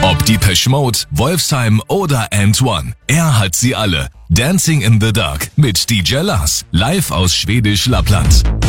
Ob Depeche Mode, Wolfsheim oder &One, er hat sie alle. Dancing in the Dark mit DJ Lars, live aus Schwedisch Lappland.